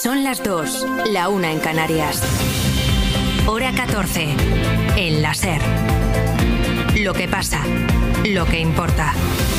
Son las 2, la 1 en Canarias. Hora 14, en la SER. Lo que pasa, lo que importa.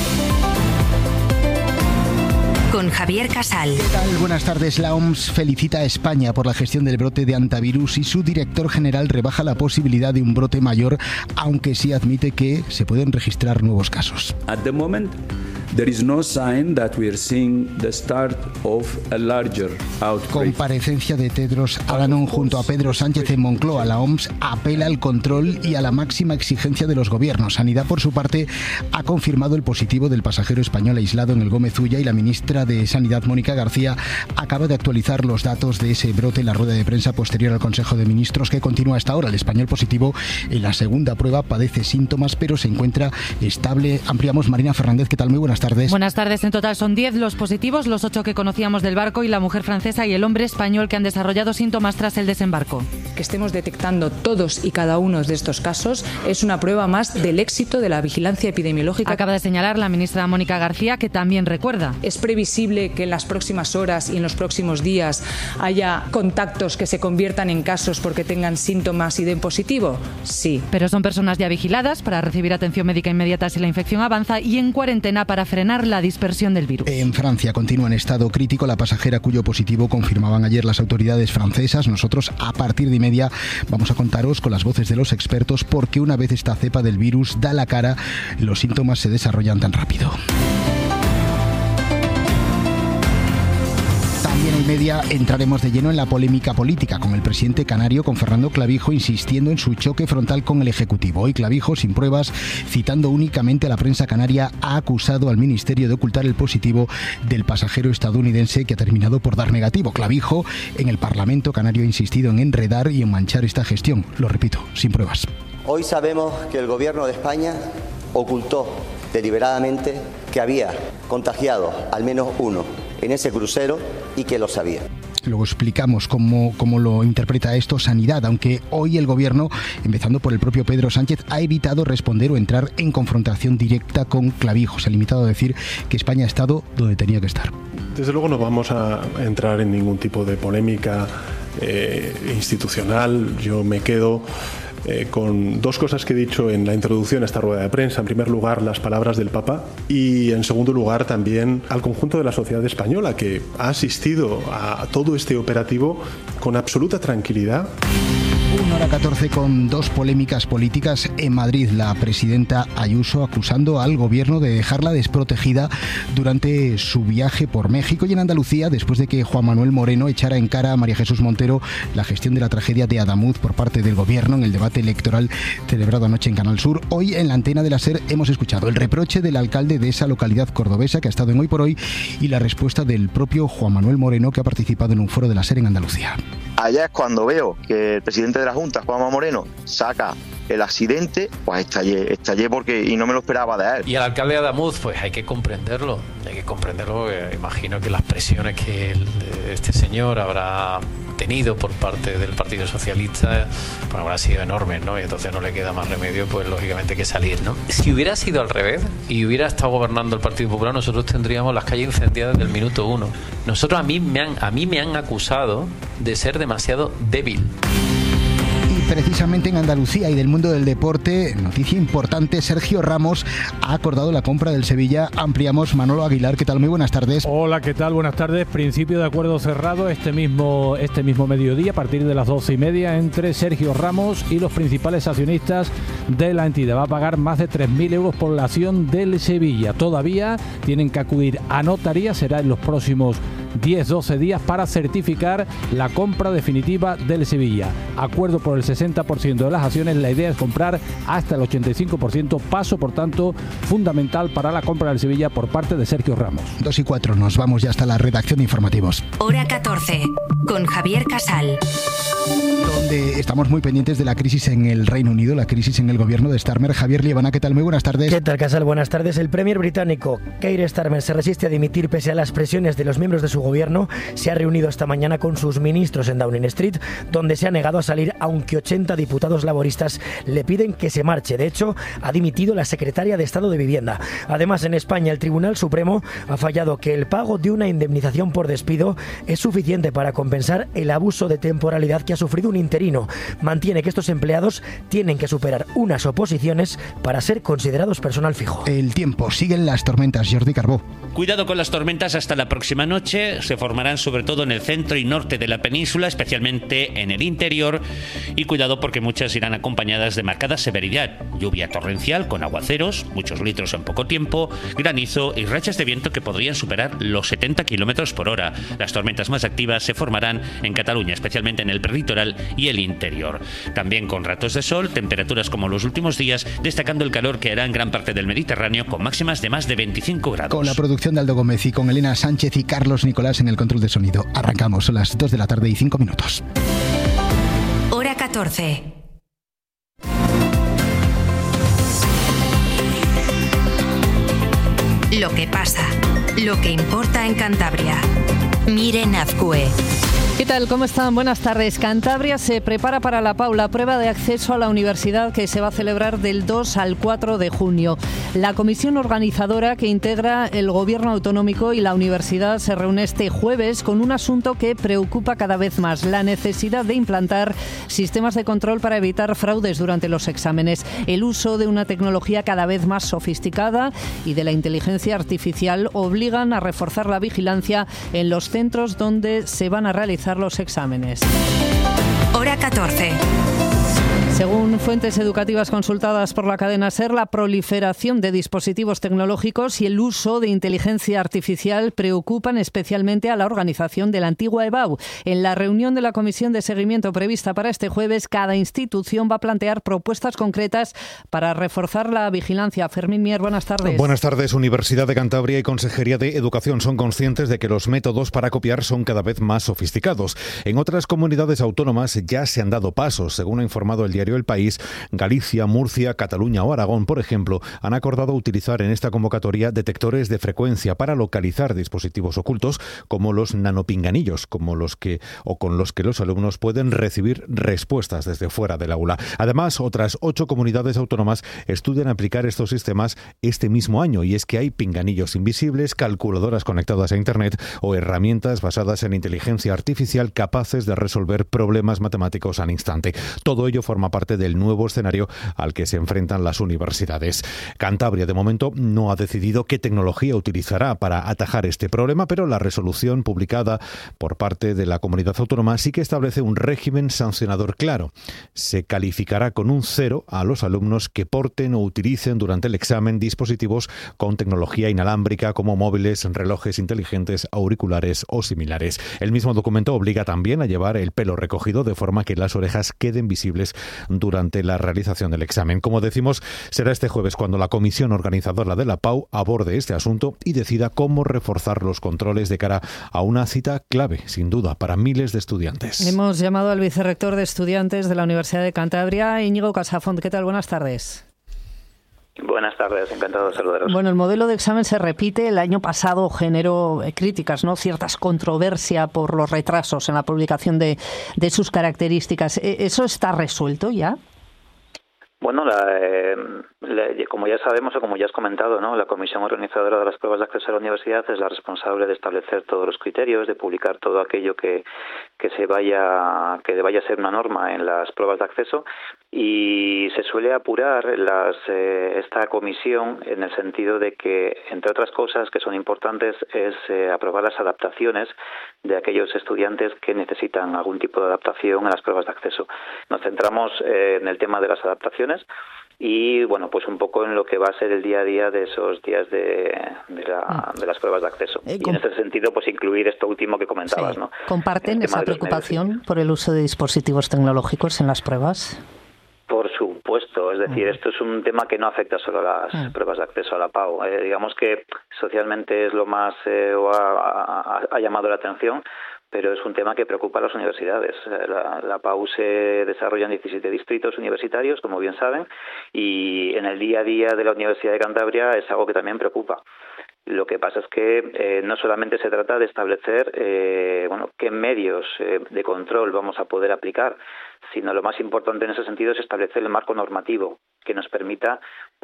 Con Javier Casal. ¿Qué tal? Buenas tardes. La OMS felicita a España por la gestión del brote de hantavirus y su director general rebaja la posibilidad de un brote mayor, aunque sí admite que se pueden registrar nuevos casos. At the moment, there is no sign that we are seeing the start of a larger outbreak. Comparecencia de Tedros Adhanom junto a Pedro Sánchez en Moncloa. La OMS apela al control y a la máxima exigencia de los gobiernos. Sanidad, por su parte, ha confirmado el positivo del pasajero español aislado en el Gómez Ulla y la ministra de Sanidad, Mónica García, acaba de actualizar los datos de ese brote en la rueda de prensa posterior al Consejo de Ministros que continúa hasta ahora. El español positivo en la segunda prueba padece síntomas pero se encuentra estable. Ampliamos. Marina Fernández, ¿qué tal? Muy buenas tardes. Buenas tardes. En total son 10 los positivos, los 8 que conocíamos del barco y la mujer francesa y el hombre español que han desarrollado síntomas tras el desembarco. Que estemos detectando todos y cada uno de estos casos es una prueba más del éxito de la vigilancia epidemiológica. Acaba de señalar la ministra Mónica García, que también recuerda. Es previsible que en las próximas horas y en los próximos días haya contactos que se conviertan en casos porque tengan síntomas y den positivo. Sí. Pero son personas ya vigiladas para recibir atención médica inmediata si la infección avanza y en cuarentena para frenar la dispersión del virus. En Francia continúa en estado crítico la pasajera cuyo positivo confirmaban ayer las autoridades francesas. Nosotros a partir de 1:30 vamos a contaros con las voces de los expertos porque una vez esta cepa del virus da la cara, los síntomas se desarrollan tan rápido. También en 1:30 entraremos de lleno en la polémica política con el presidente canario, con Fernando Clavijo, insistiendo en su choque frontal con el Ejecutivo. Hoy Clavijo, sin pruebas, citando únicamente a la prensa canaria, ha acusado al Ministerio de ocultar el positivo del pasajero estadounidense que ha terminado por dar negativo. Clavijo, en el Parlamento canario, ha insistido en enredar y en manchar esta gestión. Lo repito, sin pruebas. Hoy sabemos que el Gobierno de España ocultó deliberadamente que había contagiado al menos uno en ese crucero y que lo sabía. Luego explicamos cómo lo interpreta esto Sanidad, aunque hoy el Gobierno, empezando por el propio Pedro Sánchez, ha evitado responder o entrar en confrontación directa con Clavijo. Se ha limitado a decir que España ha estado donde tenía que estar. Desde luego no vamos a entrar en ningún tipo de polémica institucional. Yo me quedo con dos cosas que he dicho en la introducción a esta rueda de prensa. En primer lugar, las palabras del Papa y en segundo lugar también al conjunto de la sociedad española que ha asistido a todo este operativo con absoluta tranquilidad. 1:14 con dos polémicas políticas en Madrid. La presidenta Ayuso acusando al gobierno de dejarla desprotegida durante su viaje por México, y en Andalucía, después de que Juan Manuel Moreno echara en cara a María Jesús Montero la gestión de la tragedia de Adamuz por parte del gobierno en el debate electoral celebrado anoche en Canal Sur. Hoy en la antena de la SER hemos escuchado el reproche del alcalde de esa localidad cordobesa que ha estado en Hoy por Hoy y la respuesta del propio Juan Manuel Moreno, que ha participado en un foro de la SER en Andalucía. Allá es cuando veo que el presidente de la Junta, Juanma Moreno, saca el accidente, pues estallé porque y no me lo esperaba de él. Y al alcalde de Adamuz, pues hay que comprenderlo, porque imagino que las presiones que este señor habrá tenido por parte del Partido Socialista pues habrá sido enormes, ¿no? Y entonces no le queda más remedio, pues lógicamente, que salir, ¿no? Si hubiera sido al revés y hubiera estado gobernando el Partido Popular, nosotros tendríamos las calles incendiadas desde el minuto 1. A mí me han acusado de ser demasiado débil. Precisamente en Andalucía y del mundo del deporte, noticia importante, Sergio Ramos ha acordado la compra del Sevilla. Ampliamos. Manolo Aguilar, ¿qué tal? Muy buenas tardes. Hola, ¿qué tal? Buenas tardes. Principio de acuerdo cerrado este mismo mediodía a partir de las 12:30 entre Sergio Ramos y los principales accionistas de la entidad. Va a pagar más de 3.000 euros por la acción del Sevilla. Todavía tienen que acudir a notaría, será en los próximos 10-12 días para certificar la compra definitiva del Sevilla. Acuerdo por el 60% de las acciones. La idea es comprar hasta el 85%, paso por tanto fundamental para la compra del Sevilla por parte de Sergio Ramos. 2:04, nos vamos ya hasta la redacción de informativos. Hora 14, con Javier Casal. Donde estamos muy pendientes de la crisis en el Reino Unido, la crisis en el gobierno de Starmer. Javier Liebana, ¿qué tal? Muy buenas tardes. ¿Qué tal, Casal? Buenas tardes. El premier británico Keir Starmer se resiste a dimitir pese a las presiones de los miembros de su su gobierno se ha reunido esta mañana con sus ministros en Downing Street, donde se ha negado a salir, aunque 80 diputados laboristas le piden que se marche. De hecho, ha dimitido la secretaria de Estado de Vivienda. Además, en España, el Tribunal Supremo ha fallado que el pago de una indemnización por despido es suficiente para compensar el abuso de temporalidad que ha sufrido un interino. Mantiene que estos empleados tienen que superar unas oposiciones para ser considerados personal fijo. El tiempo, siguen las tormentas. Jordi Carbó. Cuidado con las tormentas hasta la próxima noche. Se formarán sobre todo en el centro y norte de la península, especialmente en el interior. Y cuidado porque muchas irán acompañadas de marcada severidad. Lluvia torrencial con aguaceros, muchos litros en poco tiempo, granizo y rachas de viento que podrían superar los 70 km por hora. Las tormentas más activas se formarán en Cataluña, especialmente en el prelitoral y el interior. También con ratos de sol, temperaturas como los últimos días, destacando el calor que hará en gran parte del Mediterráneo con máximas de más de 25 grados. Con la producción de Aldo Gómez y con Elena Sánchez y Carlos Nicolás en el control de sonido. Arrancamos, son las 2 de la tarde y 5 minutos. Hora 14. Lo que pasa, lo que importa en Cantabria. Miren Azcue. ¿Qué tal? ¿Cómo están? Buenas tardes. Cantabria se prepara para la PAU, la prueba de acceso a la universidad que se va a celebrar del 2 al 4 de junio. La comisión organizadora que integra el gobierno autonómico y la universidad se reúne este jueves con un asunto que preocupa cada vez más: la necesidad de implantar sistemas de control para evitar fraudes durante los exámenes, el uso de una tecnología cada vez más sofisticada y de la inteligencia artificial obligan a reforzar la vigilancia en los centros donde se van a realizar los exámenes. Hora 14. Según fuentes educativas consultadas por la cadena SER, la proliferación de dispositivos tecnológicos y el uso de inteligencia artificial preocupan especialmente a la organización de la antigua EBAU. En la reunión de la comisión de seguimiento prevista para este jueves, cada institución va a plantear propuestas concretas para reforzar la vigilancia. Fermín Mier, buenas tardes. Buenas tardes. Universidad de Cantabria y Consejería de Educación son conscientes de que los métodos para copiar son cada vez más sofisticados. En otras comunidades autónomas ya se han dado pasos, según ha informado el diario El País. Galicia, Murcia, Cataluña o Aragón, por ejemplo, han acordado utilizar en esta convocatoria detectores de frecuencia para localizar dispositivos ocultos como los nanopinganillos, con los que los alumnos pueden recibir respuestas desde fuera del aula. Además, otras 8 comunidades autónomas estudian aplicar estos sistemas este mismo año, y es que hay pinganillos invisibles, calculadoras conectadas a Internet o herramientas basadas en inteligencia artificial capaces de resolver problemas matemáticos al instante. Todo ello forma parte del nuevo escenario al que se enfrentan las universidades. Cantabria, de momento, no ha decidido qué tecnología utilizará para atajar este problema, pero la resolución publicada por parte de la comunidad autónoma sí que establece un régimen sancionador claro. Se calificará con un 0 a los alumnos que porten o utilicen durante el examen dispositivos con tecnología inalámbrica como móviles, relojes inteligentes, auriculares o similares. El mismo documento obliga también a llevar el pelo recogido de forma que las orejas queden visibles durante la realización del examen. Como decimos, será este jueves cuando la comisión organizadora de la PAU aborde este asunto y decida cómo reforzar los controles de cara a una cita clave, sin duda, para miles de estudiantes. Hemos llamado al vicerrector de estudiantes de la Universidad de Cantabria, Íñigo Casafont. ¿Qué tal? Buenas tardes. Buenas tardes, encantado de saludaros. Bueno, el modelo de examen se repite. El año pasado generó críticas, ¿no? Ciertas controversia por los retrasos en la publicación de sus características. ¿Eso está resuelto ya? Bueno, como ya sabemos o como ya has comentado, ¿no? La comisión organizadora de las pruebas de acceso a la universidad es la responsable de establecer todos los criterios, de publicar todo aquello que vaya a ser una norma en las pruebas de acceso, y se suele apurar esta comisión en el sentido de que, entre otras cosas que son importantes, es aprobar las adaptaciones de aquellos estudiantes que necesitan algún tipo de adaptación a las pruebas de acceso. Nos centramos en el tema de las adaptaciones y, bueno, pues un poco en lo que va a ser el día a día de esos días de las pruebas de acceso. Y en ese sentido, pues incluir esto último que comentabas, sí. ¿no? ¿Comparten esa preocupación por el uso de dispositivos tecnológicos en las pruebas? Por supuesto, es decir, esto es un tema que no afecta solo a las pruebas de acceso a la PAU. Digamos que socialmente es lo más ha llamado la atención, pero es un tema que preocupa a las universidades. La PAU se desarrolla en 17 distritos universitarios, como bien saben, y en el día a día de la Universidad de Cantabria es algo que también preocupa. Lo que pasa es que no solamente se trata de establecer qué medios de control vamos a poder aplicar, sino lo más importante en ese sentido es establecer el marco normativo que nos permita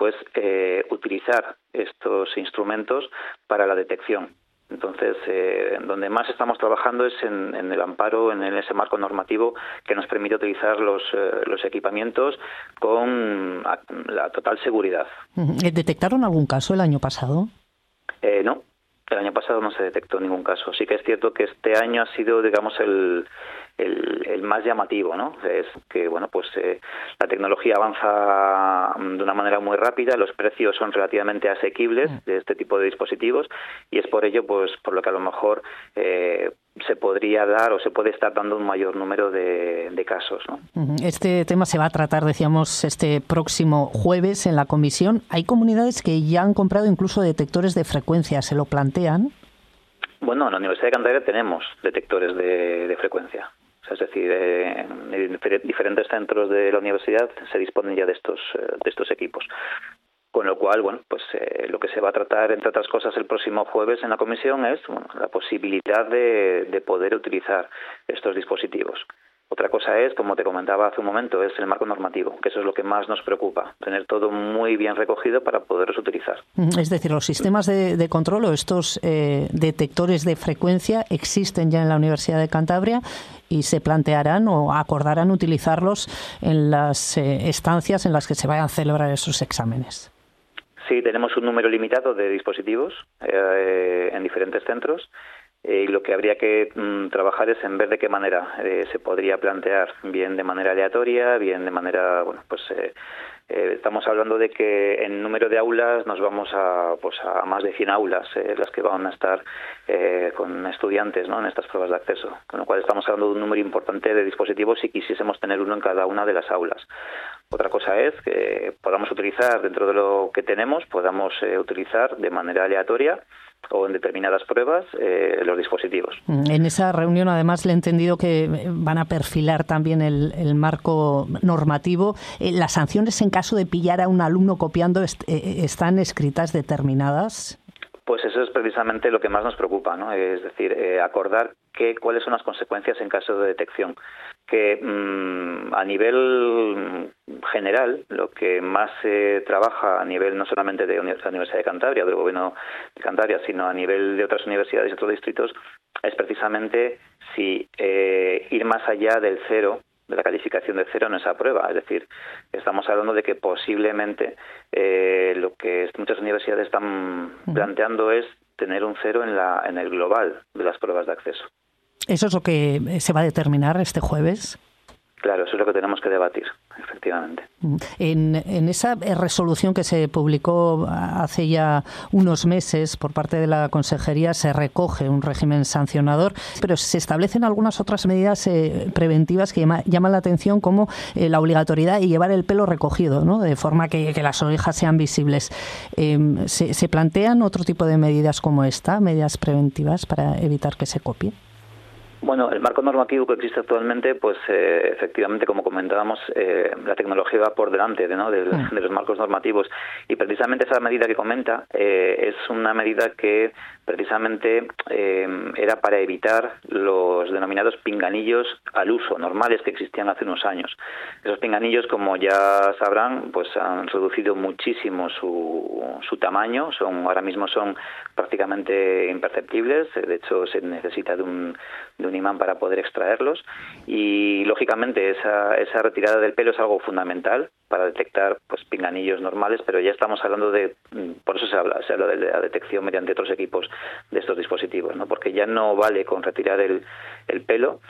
utilizar estos instrumentos para la detección. Entonces, donde más estamos trabajando es en el amparo, en ese marco normativo que nos permite utilizar los equipamientos con la total seguridad. ¿Detectaron algún caso el año pasado? No, el año pasado no se detectó ningún caso. Sí que es cierto que este año ha sido, digamos, el más llamativo, ¿no? Es que, la tecnología avanza de una manera muy rápida, los precios son relativamente asequibles de este tipo de dispositivos y es por ello, por lo que a lo mejor se podría dar o se puede estar dando un mayor número de casos, ¿no? Este tema se va a tratar, decíamos, este próximo jueves en la comisión. Hay comunidades que ya han comprado incluso detectores de frecuencia, ¿se lo plantean? Bueno, en la Universidad de Cantabria tenemos detectores de frecuencia. Es decir, en diferentes centros de la universidad se disponen ya de estos equipos. Con lo cual, lo que se va a tratar, entre otras cosas, el próximo jueves en la comisión es la posibilidad de poder utilizar estos dispositivos. Otra cosa es, como te comentaba hace un momento, es el marco normativo, que eso es lo que más nos preocupa, tener todo muy bien recogido para poderlos utilizar. Es decir, los sistemas de control o estos detectores de frecuencia existen ya en la Universidad de Cantabria y se plantearán o acordarán utilizarlos en las estancias en las que se vayan a celebrar esos exámenes. Sí, tenemos un número limitado de dispositivos en diferentes centros. Y lo que habría que trabajar es en ver de qué manera se podría plantear, bien de manera aleatoria, bien de manera, estamos hablando de que en número de aulas nos vamos a más de 100 aulas, las que van a estar con estudiantes, ¿no?, en estas pruebas de acceso, con lo cual estamos hablando de un número importante de dispositivos si quisiésemos tener uno en cada una de las aulas. Otra cosa es que podamos utilizar, dentro de lo que tenemos, utilizar de manera aleatoria o en determinadas pruebas los dispositivos. En esa reunión, además, le he entendido que van a perfilar también el marco normativo. ¿Las sanciones en caso de pillar a un alumno copiando están escritas, determinadas? Pues eso es precisamente lo que más nos preocupa, ¿no? Es decir, acordar cuáles son las consecuencias en caso de detección. Que a nivel general, lo que más se trabaja a nivel no solamente de la Universidad de Cantabria, del Gobierno de Cantabria, sino a nivel de otras universidades y otros distritos, es precisamente si ir más allá del cero, de la calificación de cero en esa prueba. Es decir, estamos hablando de que posiblemente lo que muchas universidades están planteando es tener un cero en el global de las pruebas de acceso. ¿Eso es lo que se va a determinar este jueves? Claro, eso es lo que tenemos que debatir, efectivamente. En esa resolución que se publicó hace ya unos meses por parte de la Consejería se recoge un régimen sancionador, pero se establecen algunas otras medidas preventivas que llaman la atención, como la obligatoriedad de llevar el pelo recogido, ¿no?, de forma que las orejas sean visibles. ¿Se plantean otro tipo de medidas como esta, medidas preventivas para evitar que se copie? Bueno, el marco normativo que existe actualmente, efectivamente, como comentábamos, la tecnología va por delante de los marcos normativos, y precisamente esa medida que comenta es una medida que precisamente era para evitar los denominados pinganillos al uso, normales, que existían hace unos años. Esos pinganillos, como ya sabrán, han reducido muchísimo su tamaño, ahora mismo son prácticamente imperceptibles, de hecho se necesita de un imán para poder extraerlos, y lógicamente esa retirada del pelo es algo fundamental para detectar pinganillos normales, pero ya estamos hablando por eso se habla de la detección mediante otros equipos de estos dispositivos, ¿no? Porque ya no vale con retirar el pelo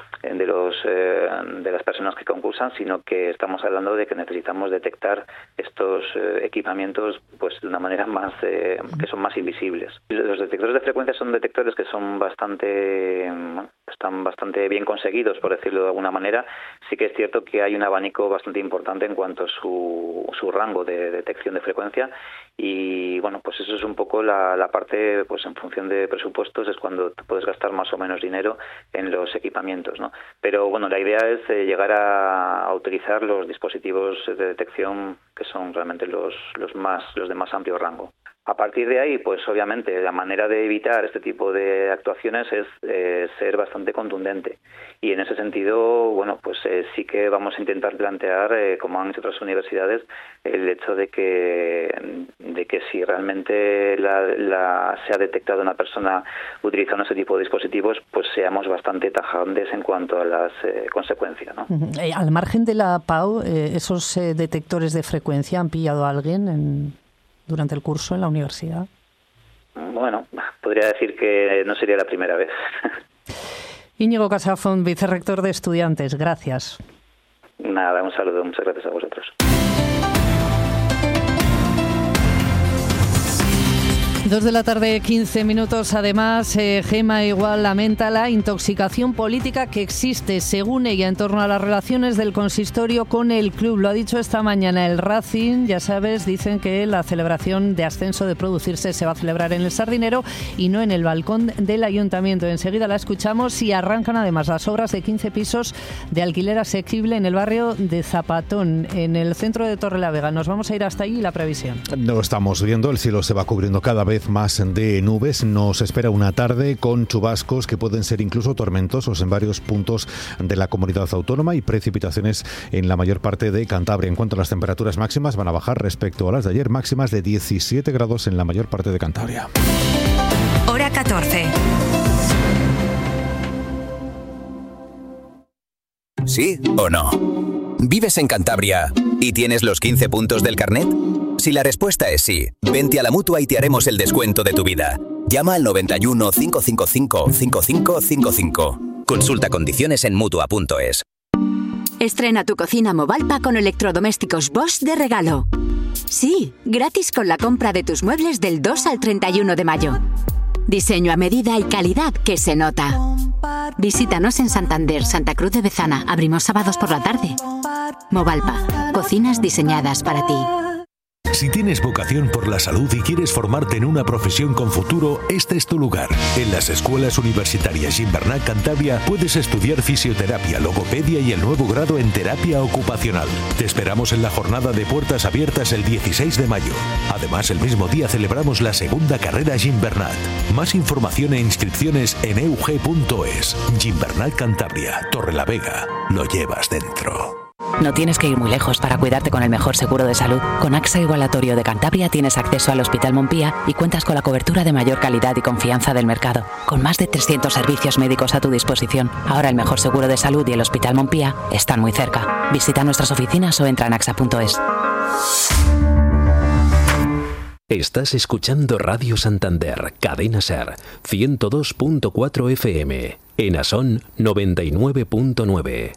de las personas que concursan, sino que estamos hablando de que necesitamos detectar estos equipamientos de una manera que son más invisibles. Los detectores de frecuencia son detectores que son están bastante bien conseguidos, por decirlo de alguna manera. Sí que es cierto que hay un abanico bastante importante en cuanto a su rango de detección de frecuencia, y eso es un poco la parte, en función de presupuestos, es cuando puedes gastar más o menos dinero en los equipamientos, ¿no? Pero la idea es llegar a utilizar los dispositivos de detección que son realmente los de más amplio rango. A partir de ahí, pues obviamente la manera de evitar este tipo de actuaciones es ser bastante contundente. Y en ese sentido, bueno, pues sí que vamos a intentar plantear, como han hecho otras universidades, el hecho de que si realmente se ha detectado una persona utilizando ese tipo de dispositivos, pues seamos bastante tajantes en cuanto a las consecuencias, ¿no? Al margen de la PAU, ¿esos detectores de frecuencia han pillado a alguien durante el curso en la universidad? Bueno, podría decir que no sería la primera vez. Íñigo Casafón, vicerrector de Estudiantes, gracias. Nada, un saludo, muchas gracias a vosotros. 2 de la tarde, 15 minutos. Además, Gema Igual lamenta la intoxicación política que existe, según ella, en torno a las relaciones del consistorio con el club. Lo ha dicho esta mañana el Racing. Ya sabes, dicen que la celebración de ascenso de producirse se va a celebrar en el Sardinero y no en el balcón del Ayuntamiento. Enseguida la escuchamos y arrancan además las obras de 15 pisos de alquiler asequible en el barrio de Zapatón, en el centro de Torrelavega. Nos vamos a ir hasta allí y la previsión. Lo estamos viendo, el cielo se va cubriendo cada vez más de nubes. Nos espera una tarde con chubascos que pueden ser incluso tormentosos en varios puntos de la comunidad autónoma y precipitaciones en la mayor parte de Cantabria. En cuanto a las temperaturas máximas, van a bajar respecto a las de ayer, máximas de 17 grados en la mayor parte de Cantabria. Hora 14. ¿Sí o no? ¿Vives en Cantabria y tienes los 15 puntos del carnet? Si la respuesta es sí, vente a la Mutua y te haremos el descuento de tu vida. Llama al 91 555 5555. Consulta condiciones en Mutua.es. Estrena tu cocina Movalpa con electrodomésticos Bosch de regalo. Sí, gratis con la compra de tus muebles del 2 al 31 de mayo. Diseño a medida y calidad que se nota. Visítanos en Santander, Santa Cruz de Bezana. Abrimos sábados por la tarde. Movalpa, cocinas diseñadas para ti. Si tienes vocación por la salud y quieres formarte en una profesión con futuro, este es tu lugar. En las escuelas universitarias Gimbernat Cantabria puedes estudiar fisioterapia, logopedia y el nuevo grado en terapia ocupacional. Te esperamos en la jornada de puertas abiertas el 16 de mayo. Además, el mismo día celebramos la segunda carrera Gimbernat. Más información e inscripciones en eug.es. Gimbernat Cantabria, Torrelavega. Lo llevas dentro. No tienes que ir muy lejos para cuidarte con el mejor seguro de salud. Con AXA Igualatorio de Cantabria tienes acceso al Hospital Montpía y cuentas con la cobertura de mayor calidad y confianza del mercado. Con más de 300 servicios médicos a tu disposición. Ahora el mejor seguro de salud y el Hospital Montpía están muy cerca. Visita nuestras oficinas o entra en axa.es. Estás escuchando Radio Santander, Cadena SER, 102.4 FM. En Asón, 99.9.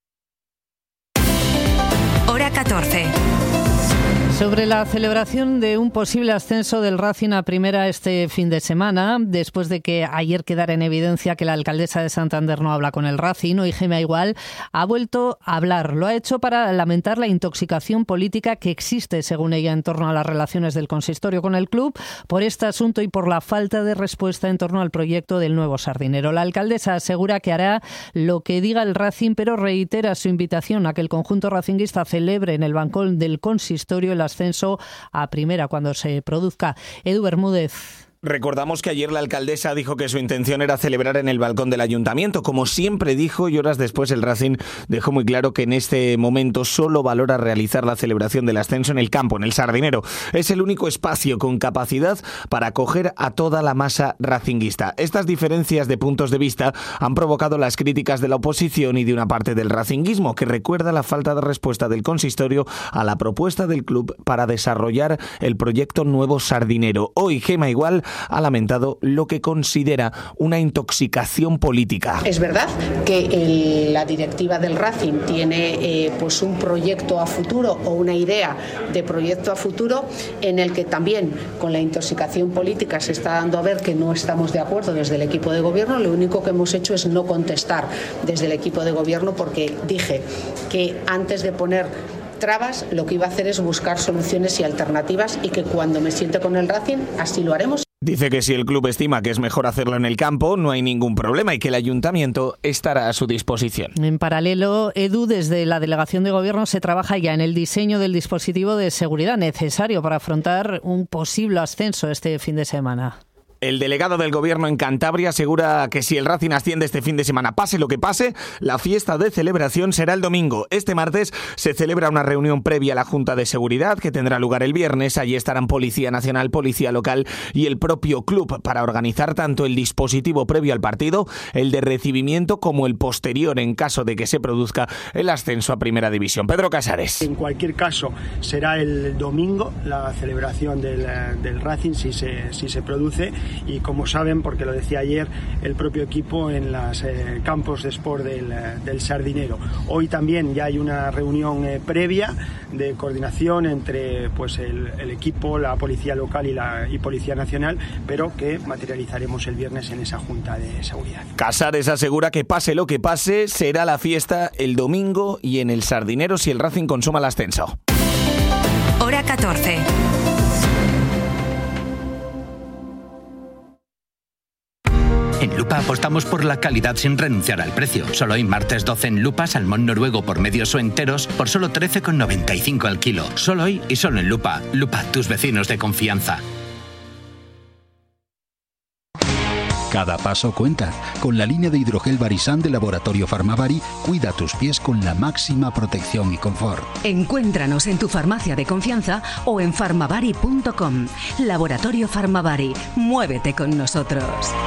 Hora 14. Sobre la celebración de un posible ascenso del Racing a primera este fin de semana, después de que ayer quedara en evidencia que la alcaldesa de Santander no habla con el Racing, hoy Gema Igual ha vuelto a hablar. Lo ha hecho para lamentar la intoxicación política que existe, según ella, en torno a las relaciones del consistorio con el club, por este asunto y por la falta de respuesta en torno al proyecto del nuevo Sardinero. La alcaldesa asegura que hará lo que diga el Racing, pero reitera su invitación a que el conjunto racinguista celebre en el balcón del consistorio el ascenso a primera cuando se produzca. Edu Bermúdez. Recordamos que ayer la alcaldesa dijo que su intención era celebrar en el balcón del ayuntamiento, como siempre dijo, y horas después el Racing dejó muy claro que en este momento solo valora realizar la celebración del ascenso en el campo, en el Sardinero. Es el único espacio con capacidad para acoger a toda la masa racinguista. Estas diferencias de puntos de vista han provocado las críticas de la oposición y de una parte del racinguismo, que recuerda la falta de respuesta del consistorio a la propuesta del club para desarrollar el proyecto Nuevo Sardinero. Hoy Gema Igual ha lamentado lo que considera una intoxicación política. Es verdad que la directiva del Racing tiene pues un proyecto a futuro o una idea de proyecto a futuro en el que también con la intoxicación política se está dando a ver que no estamos de acuerdo desde el equipo de gobierno. Lo único que hemos hecho es no contestar desde el equipo de gobierno porque dije que antes de poner trabas, lo que iba a hacer es buscar soluciones y alternativas y que cuando me siente con el Racing así lo haremos. Dice que si el club estima que es mejor hacerlo en el campo, no hay ningún problema y que el ayuntamiento estará a su disposición. En paralelo, Edu, desde la Delegación de Gobierno se trabaja ya en el diseño del dispositivo de seguridad necesario para afrontar un posible ascenso este fin de semana. El delegado del Gobierno en Cantabria asegura que si el Racing asciende este fin de semana, pase lo que pase, la fiesta de celebración será el domingo. Este martes se celebra una reunión previa a la Junta de Seguridad que tendrá lugar el viernes. Allí estarán Policía Nacional, Policía Local y el propio club para organizar tanto el dispositivo previo al partido, el de recibimiento, como el posterior en caso de que se produzca el ascenso a Primera División. Pedro Casares. En cualquier caso, será el domingo la celebración del Racing si se produce. Y como saben, porque lo decía ayer el propio equipo en los campos de sport del Sardinero. Hoy también ya hay una reunión previa de coordinación entre pues el equipo, la Policía Local y Policía Nacional, pero que materializaremos el viernes en esa Junta de Seguridad. Casares asegura que pase lo que pase, será la fiesta el domingo y en el Sardinero si el Racing consuma el ascenso. Hora 14. En Lupa apostamos por la calidad sin renunciar al precio. Solo hoy, martes 12 en Lupa, salmón noruego por medios o enteros por solo 13,95 al kilo. Solo hoy y solo en Lupa. Lupa, tus vecinos de confianza. Cada paso cuenta. Con la línea de hidrogel Barisan de Laboratorio Farmavari, cuida tus pies con la máxima protección y confort. Encuéntranos en tu farmacia de confianza o en farmavari.com. Laboratorio Farmavari. Muévete con nosotros.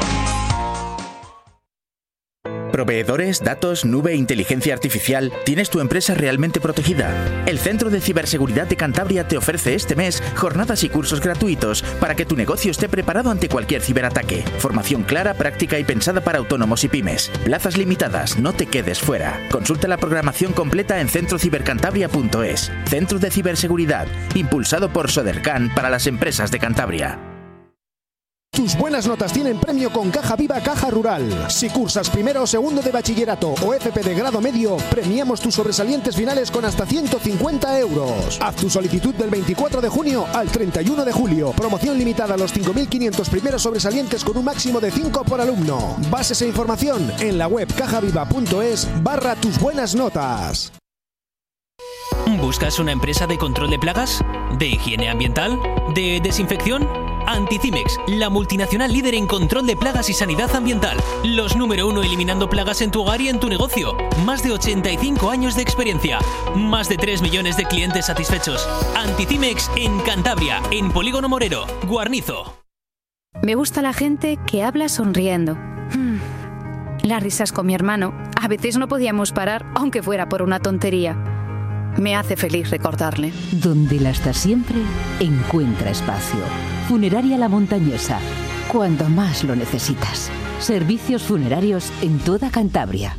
Proveedores, datos, nube e inteligencia artificial. ¿Tienes tu empresa realmente protegida? El Centro de Ciberseguridad de Cantabria te ofrece este mes jornadas y cursos gratuitos para que tu negocio esté preparado ante cualquier ciberataque. Formación clara, práctica y pensada para autónomos y pymes. Plazas limitadas, no te quedes fuera. Consulta la programación completa en centrocibercantabria.es. Centro de Ciberseguridad, impulsado por Sodercan para las empresas de Cantabria. Tus buenas notas tienen premio con Caja Viva Caja Rural. Si cursas primero o segundo de bachillerato o FP de grado medio, premiamos tus sobresalientes finales con hasta 150 euros. Haz tu solicitud del 24 de junio al 31 de julio. Promoción limitada a los 5.500 primeros sobresalientes con un máximo de 5 por alumno. Bases e información en la web cajaviva.es/tus buenas notas. ¿Buscas una empresa de control de plagas? ¿De higiene ambiental? ¿De desinfección? Anticimex, la multinacional líder en control de plagas y sanidad ambiental. Los número 1 eliminando plagas en tu hogar y en tu negocio. Más de 85 años de experiencia. Más de 3 millones de clientes satisfechos. Anticimex en Cantabria, en Polígono Morero, Guarnizo. Me gusta la gente que habla sonriendo. Las risas con mi hermano. A veces no podíamos parar, aunque fuera por una tontería. Me hace feliz recordarle. Donde la está siempre, encuentra espacio. Funeraria La Montañesa, cuando más lo necesitas. Servicios funerarios en toda Cantabria.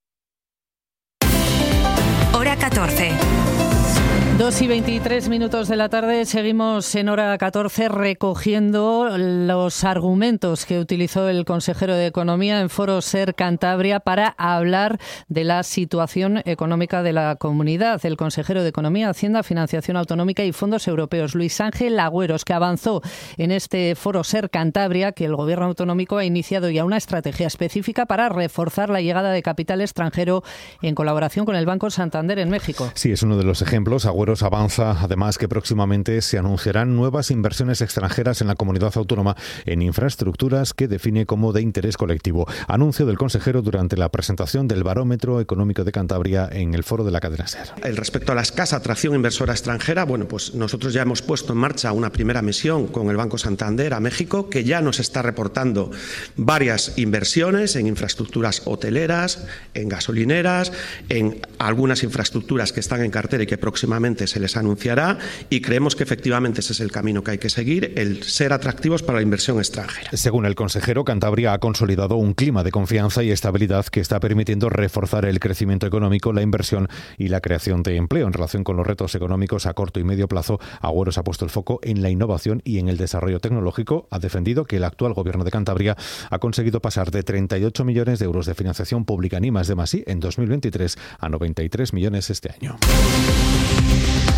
Hora 14. 2:23 de la tarde, seguimos en Hora 14 recogiendo los argumentos que utilizó el consejero de Economía en Foro Ser Cantabria para hablar de la situación económica de la comunidad. El consejero de Economía, Hacienda, Financiación Autonómica y Fondos Europeos, Luis Ángel Agüeros, que avanzó en este Foro Ser Cantabria que el Gobierno autonómico ha iniciado ya una estrategia específica para reforzar la llegada de capital extranjero en colaboración con el Banco Santander en México. Sí, es uno de los ejemplos. Agüeros avanza además que próximamente se anunciarán nuevas inversiones extranjeras en la comunidad autónoma en infraestructuras que define como de interés colectivo. Anuncio del consejero durante la presentación del Barómetro Económico de Cantabria en el foro de la cadena SER. Respecto a la escasa atracción inversora extranjera, pues nosotros ya hemos puesto en marcha una primera misión con el Banco Santander a México, que ya nos está reportando varias inversiones en infraestructuras hoteleras, en gasolineras, en algunas infraestructuras que están en cartera y que próximamente se les anunciará, y creemos que efectivamente ese es el camino que hay que seguir, el ser atractivos para la inversión extranjera. Según el consejero, Cantabria ha consolidado un clima de confianza y estabilidad que está permitiendo reforzar el crecimiento económico, la inversión y la creación de empleo. En relación con los retos económicos a corto y medio plazo, Agüeros ha puesto el foco en la innovación y en el desarrollo tecnológico. Ha defendido que el actual Gobierno de Cantabria ha conseguido pasar de 38 millones de euros de financiación pública en I+D+I en 2023 a 93 millones este año.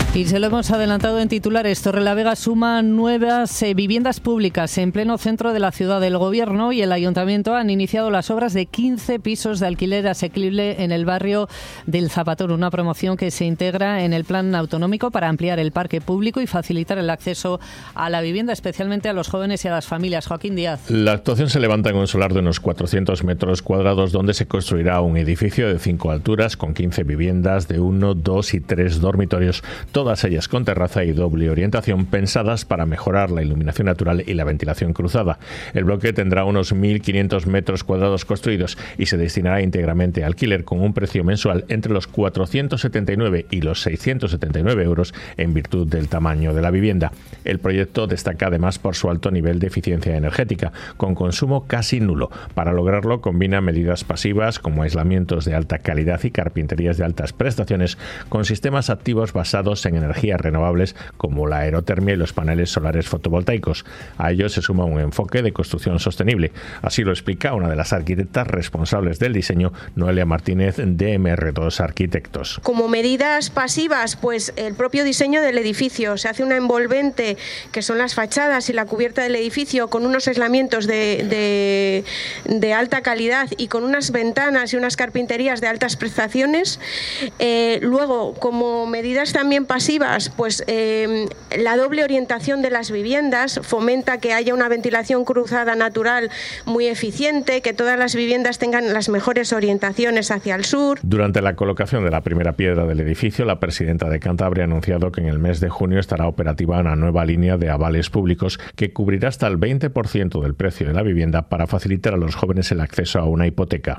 Y se lo hemos adelantado en titulares. Torrelavega suma nuevas viviendas públicas en pleno centro de la ciudad. El Gobierno y el Ayuntamiento han iniciado las obras de 15 pisos de alquiler asequible en el barrio del Zapatón, una promoción que se integra en el plan autonómico para ampliar el parque público y facilitar el acceso a la vivienda, especialmente a los jóvenes y a las familias. Joaquín Díaz. La actuación se levanta en un solar de unos 400 metros cuadrados donde se construirá un edificio de 5 alturas con 15 viviendas de 1, 2 y 3 dormitorios, todas ellas con terraza y doble orientación, pensadas para mejorar la iluminación natural y la ventilación cruzada. El bloque tendrá unos 1.500 metros cuadrados construidos y se destinará íntegramente a alquiler con un precio mensual entre los 479 y los 679 euros en virtud del tamaño de la vivienda. El proyecto destaca además por su alto nivel de eficiencia energética, con consumo casi nulo. Para lograrlo combina medidas pasivas como aislamientos de alta calidad y carpinterías de altas prestaciones con sistemas activos basados en energías renovables como la aerotermia y los paneles solares fotovoltaicos. A ello se suma un enfoque de construcción sostenible. Así lo explica una de las arquitectas responsables del diseño, Noelia Martínez, de MR2 Arquitectos. Como medidas pasivas, pues el propio diseño del edificio. Se hace una envolvente, que son las fachadas y la cubierta del edificio, con unos aislamientos de alta calidad y con unas ventanas y unas carpinterías de altas prestaciones. Luego, como medidas también pasivas, pues la doble orientación de las viviendas fomenta que haya una ventilación cruzada natural muy eficiente, que todas las viviendas tengan las mejores orientaciones hacia el sur. Durante la colocación de la primera piedra del edificio, la presidenta de Cantabria ha anunciado que en el mes de junio estará operativa una nueva línea de avales públicos que cubrirá hasta el 20% del precio de la vivienda para facilitar a los jóvenes el acceso a una hipoteca.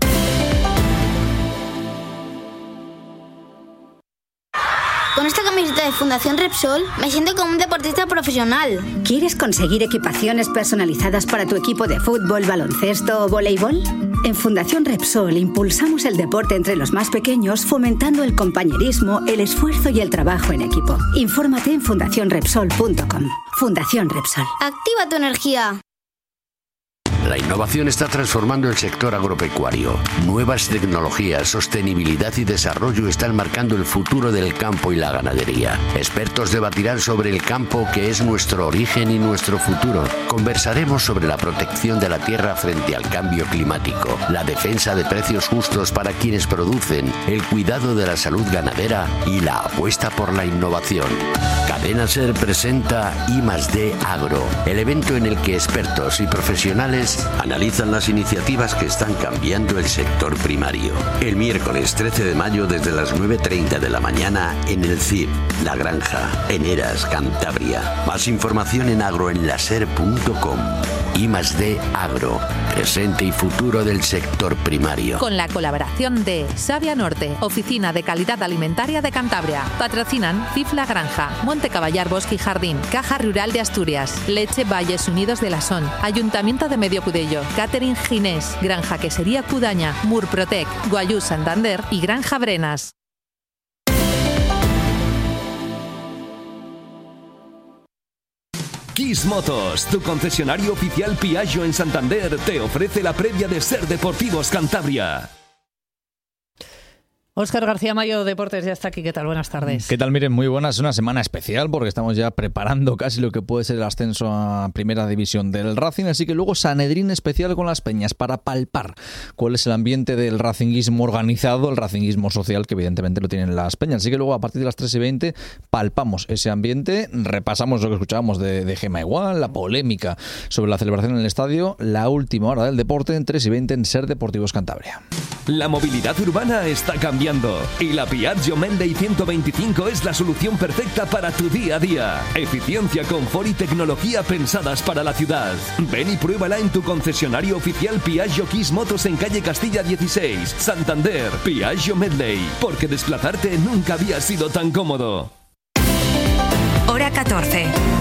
Con esta camiseta de Fundación Repsol me siento como un deportista profesional. ¿Quieres conseguir equipaciones personalizadas para tu equipo de fútbol, baloncesto o voleibol? En Fundación Repsol impulsamos el deporte entre los más pequeños, fomentando el compañerismo, el esfuerzo y el trabajo en equipo. Infórmate en fundacionrepsol.com. Fundación Repsol. Activa tu energía. La innovación está transformando el sector agropecuario. Nuevas tecnologías, sostenibilidad y desarrollo están marcando el futuro del campo y la ganadería. Expertos debatirán sobre el campo, que es nuestro origen y nuestro futuro. Conversaremos sobre la protección de la tierra frente al cambio climático, la defensa de precios justos para quienes producen, el cuidado de la salud ganadera y la apuesta por la innovación. Cadena SER presenta I+D Agro, el evento en el que expertos y profesionales analizan las iniciativas que están cambiando el sector primario. El miércoles 13 de mayo desde las 9:30 de la mañana en el CIP, La Granja, en Eras, Cantabria. Más información en agroenlaser.com. I+D Agro, presente y futuro del sector primario. Con la colaboración de Savia Norte, Oficina de Calidad Alimentaria de Cantabria. Patrocinan CIF La Granja, Monte Caballar Bosque y Jardín, Caja Rural de Asturias, Leche Valles Unidos de la Son, Ayuntamiento de Medio Cudello, Catering Ginés, Granja Quesería Cudaña, Murprotec, Guayú Santander y Granja Brenas. Kiss Motos, tu concesionario oficial Piaggio en Santander, te ofrece la previa de SER Deportivos Cantabria. Óscar García Mayo, Deportes, ya está aquí. ¿Qué tal? Buenas tardes. ¿Qué tal? Miren, muy buenas. Una semana especial porque estamos ya preparando casi lo que puede ser el ascenso a Primera División del Racing. Así que luego Sanedrín especial con las Peñas para palpar cuál es el ambiente del racinguismo organizado, el racinguismo social, que evidentemente lo tienen las Peñas. Así que luego a partir de las 3:20 palpamos ese ambiente, repasamos lo que escuchábamos de Gema Igual, la polémica sobre la celebración en el estadio, la última hora del deporte en 3:20 en SER Deportivos Cantabria. La movilidad urbana está cambiando y la Piaggio Menday 125 es la solución perfecta para tu día a día. Eficiencia, confort y tecnología pensadas para la ciudad. Ven y pruébala en tu concesionario oficial Piaggio Kiss Motos en calle Castilla 16, Santander. Piaggio Medley, porque desplazarte nunca había sido tan cómodo. Hora 14.